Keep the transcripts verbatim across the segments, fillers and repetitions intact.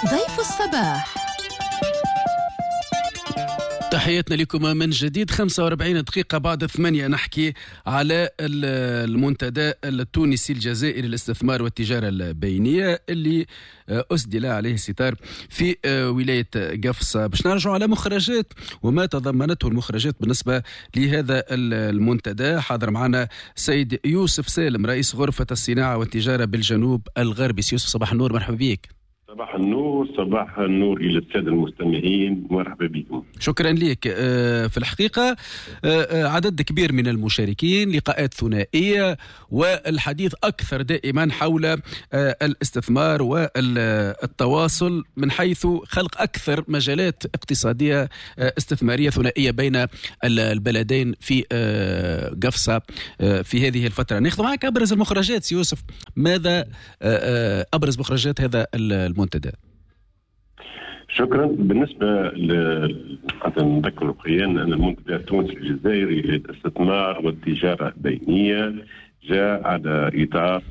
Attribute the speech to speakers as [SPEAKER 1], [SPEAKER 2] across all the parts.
[SPEAKER 1] ضيف الصباح.
[SPEAKER 2] تحياتنا لكم من جديد. خمسة وأربعين دقيقة بعد ثمانية نحكي على المنتدى التونسي الجزائري للاستثمار والتجارة البينية اللي أسدل عليه ستار في ولاية قفصة، باش نرجع على مخرجات وما تضمنته المخرجات بالنسبة لهذا المنتدى. حاضر معنا سيد يوسف سالم رئيس غرفة الصناعة والتجارة بالجنوب الغربي. يوسف صباح النور، مرحبا بك.
[SPEAKER 3] صباح النور. صباح النور إلى السادة المستمعين، مرحبا بكم.
[SPEAKER 2] شكرا لك. في الحقيقة عدد كبير من المشاركين، لقاءات ثنائية، والحديث أكثر دائما حول الاستثمار والتواصل من حيث خلق أكثر مجالات اقتصادية استثمارية ثنائية بين البلدين في قفصة في هذه الفترة. ناخذ معك أبرز المخرجات يوسف، ماذا أبرز مخرجات هذا المنتدى؟
[SPEAKER 3] شكرا. بالنسبة حتى نذكر قيان أن المنتدى التونسي الجزائري للاستثمار والتجارة البينية جاء على إطار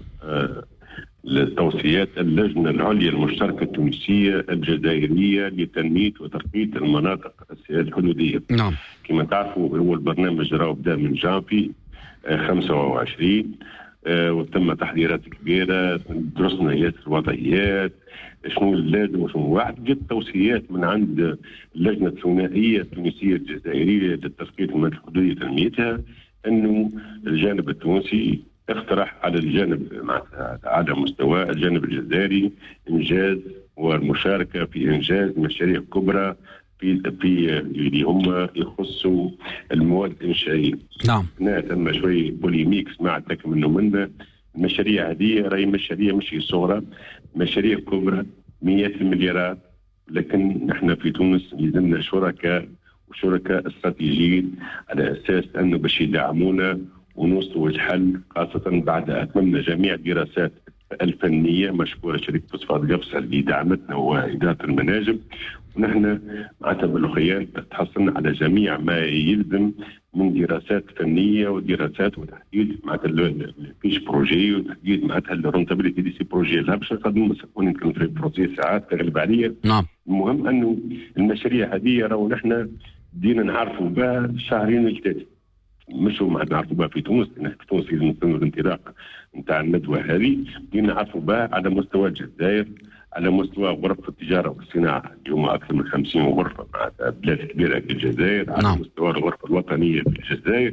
[SPEAKER 3] توصيات اللجنة العليا المشتركة التونسية الجزائرية لتنمية وترقية المناطق الحدودية.
[SPEAKER 2] نعم.
[SPEAKER 3] كما تعرفوا هو البرنامج راه بدا من جانفي خمسة وعشرين آه وتم تحضيرات كبيرة، درسنا ياسر الوضعيات شنو اللازم وشنو واحد. جت توصيات من عند اللجنة الثنائية التونسية الجزائرية للترقية المناطق الحدودية تنميتها، أنه الجانب التونسي اقترح على الجانب على مستوى الجانب الجزائري إنجاز والمشاركة في إنجاز مشاريع كبرى في في اللي هم يخصوا المواد الإنشائية.
[SPEAKER 2] نعم.
[SPEAKER 3] هنا تم شوي بوليميك سمعتك منه منا. المشاريع هذه راهي مشاريع مش صغرى، مشاريع كبرى مئات المليارات، لكن نحن في تونس لازمنا شركاء وشركاء استراتيجيين على أساس أنه باش يدعمونا ونوصلوا وجه حل، خاصة بعد أتممنا جميع الدراسات الفنية. مشكورة شركة فوسفات قفصة اللي دعمتنا وإدارة المناجم، ونحن معناتها بالخيال تحصلنا على جميع ما يلزم من دراسات فنية ودراسات وتحديد معناتها الفيش بروجي وتحديد معناتها الرونتابيليتي دي سي بروجي. لا باش نقدموا مسكون يمكن في البروجي ساعات تغلب عليا.
[SPEAKER 2] نعم.
[SPEAKER 3] المهم أنه المشاريع هذه راهو نحن بدينا نعرفوا بها شهرين الثلاثة، مش ما نعرفوا بها في تونس، لأن في تونس لازم نستنوا الانطلاق نتاع الندوة هذه. بدينا نعرفوا بها على مستوى الجزائر، على مستوى غرف التجارة والصناعة اليوم أكثر من خمسين غرفة مع بلاد كبيرة في الجزائر. على
[SPEAKER 2] نعم.
[SPEAKER 3] مستوى الغرفة الوطنية في الجزائر،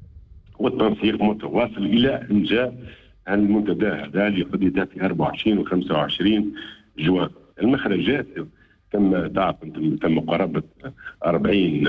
[SPEAKER 3] والتنسيق متواصل إلى أن جاء المنتدى هذا اللي حدث في أربعة وعشرين و خمسة وعشرين جوان. المخرجات تم تعرف تم قرابة أربعين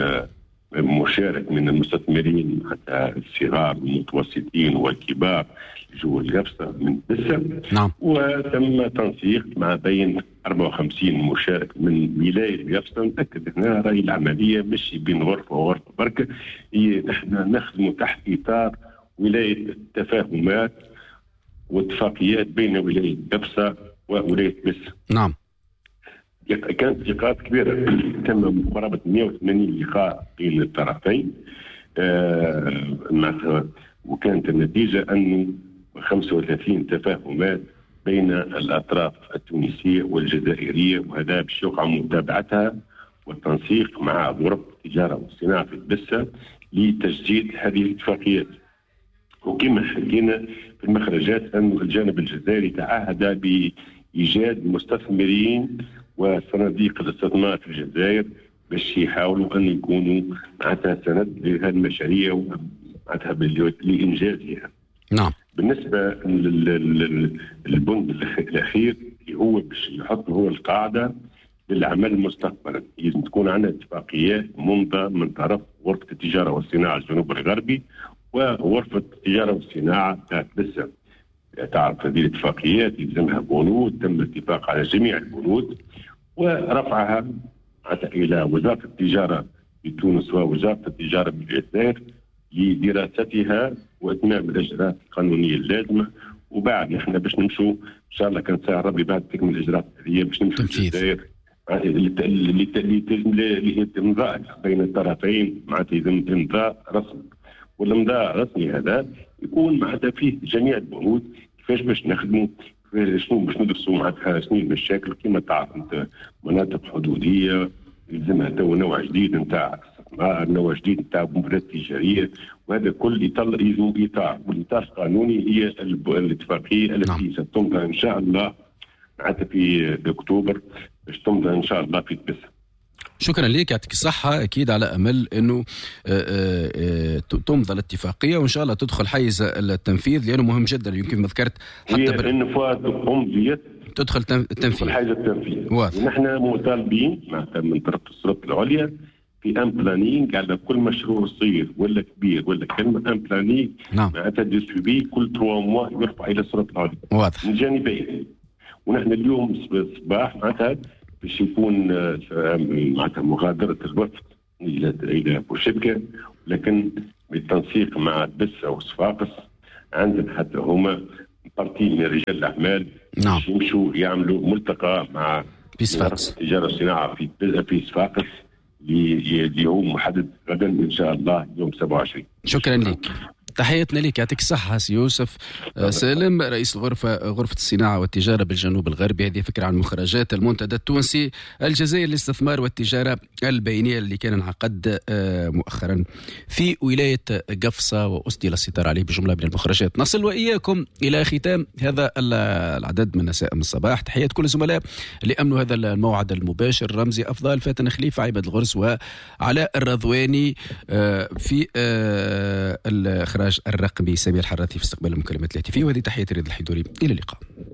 [SPEAKER 3] مشارك من المستثمرين حتى الصغار والمتوسطين والكبار جوا القفصة من بسة.
[SPEAKER 2] نعم.
[SPEAKER 3] وتم تنسيق مع بين أربعة وخمسين مشارك من ولاية القفصة. نتأكد هنا راهي العملية مش بين غرفة وغرفة بركة، هي نحن نخدم تحت إطار ولاية التفاهمات واتفاقيات بين ولاية القفصة وولاية بسة.
[SPEAKER 2] نعم.
[SPEAKER 3] كانت لقاءات كبيرة، تم قرابة مئة وثمانين لقاء بين الطرفين. آه وكانت النتيجة أنه خمسة وثلاثين تفاهمات بين الأطراف التونسية والجزائرية، وهذا باش يقع متابعتها والتنسيق مع غرف التجارة والصناعة في البسة لتجديد هذه الاتفاقيات. وكما حكينا في المخرجات أن الجانب الجزائري تعهد بإيجاد مستثمرين وصناديق الاستثمار في الجزائر باش يحاولوا أن يكونوا معناتها سند لهذه المشاريع ومعناتها لإنجازها.
[SPEAKER 2] نعم.
[SPEAKER 3] بالنسبة للبند الأخير هو باش يحط هو القاعدة للعمل مستقبلا. لازم تكون عندنا اتفاقيات ممضى من طرف غرفة التجارة والصناعة الجنوب الغربي وغرفة التجارة والصناعة تاع بسة. تعرف هذه الاتفاقيات يلزمها بنود، تم الاتفاق على جميع البنود ورفعها إلى وزارة التجارة بتونس ووزارة التجارة بالجزائر لدراستها وإتمام الإجراءات القانونية اللازمة. وبعد نحن باش نمشوا إن شاء الله كان ساعة ربي بعد تكمل الإجراءات هي باش نمشوا للجزائر اللي هي إمضاء بين الطرفين، معناتها يلزم إمضاء رسمي، والإمضاء الرسمي هذا يكون معناتها فيه جميع البنود كيفاش باش نخدموا شنو باش ندرسوا معناتها شنو المشاكل. كما تعرف انت مناطق حدوديه يلزمها تو نوع جديد نتاع استثمار، نوع جديد نتاع مبادرات تجاريه، وهذا كل يطلع يلزم اطار، والاطار القانوني هي الاتفاقيه التي ستمضى ان شاء الله معناتها في اكتوبر، باش تمضى ان شاء الله في تبسها.
[SPEAKER 2] شكرا لك، يعطيك الصحة. أكيد على أمل أنه تمضى الاتفاقية وإن شاء الله تدخل حيز التنفيذ، لأنه مهم جدا. يمكن ما ذكرت حتى
[SPEAKER 3] بر... إن فؤاد أمضيت
[SPEAKER 2] تدخل التنفيذ
[SPEAKER 3] حيز التنفيذ.
[SPEAKER 2] واضح.
[SPEAKER 3] ونحن مطالبين معناتها من طرف السلطة العليا في أن بلانينج على كل مشروع صغير ولا كبير ولا كلمة، أن بلانينج
[SPEAKER 2] نعم
[SPEAKER 3] معناتها ديستريبي كل ثلاثة موا يرفع إلى السلطة العليا.
[SPEAKER 2] واضح.
[SPEAKER 3] من جانبين. ونحن اليوم الصباح معناتها باش يكون معناتها مغادرة الوفد إلى إلى بوشبكة، لكن بالتنسيق مع بسة وصفاقس عندنا حتى هما بارتي من رجال الأعمال
[SPEAKER 2] نعم.
[SPEAKER 3] باش يمشوا يعملوا ملتقى مع
[SPEAKER 2] صفاقس
[SPEAKER 3] التجارة والصناعة في في صفاقس اللي هو محدد غدا إن شاء الله يوم سبعة وعشرين.
[SPEAKER 2] شكرا لك، تحياتنا لك، يعطيك الصحة سي يوسف سالم، رئيس الغرفة غرفة الصناعة والتجارة بالجنوب الغربي. هذه فكرة عن مخرجات المنتدى التونسي الجزائري للاستثمار والتجارة البينية اللي كان انعقد مؤخرا في ولاية قفصة، وأسدل الستار عليه بجملة من المخرجات. نصل وإياكم إلى ختام هذا العدد من نسائم الصباح. تحيات كل الزملاء اللي أمنوا هذا الموعد المباشر، رمزي أفضل، فاتن خليفة، عباد الغرس وعلاء الرضواني في الإخراج الرقمي، سمير الحراتي في استقبال المكالمات الهاتفية، وهذه تحية رياض الحيدوري. إلى اللقاء.